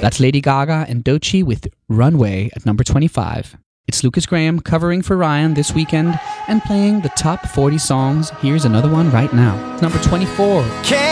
That's Lady Gaga and Doechii with Runway at number 25. It's Lucas Graham covering for Ryan this weekend and playing the top 40 songs. Here's another one right now. It's number 24.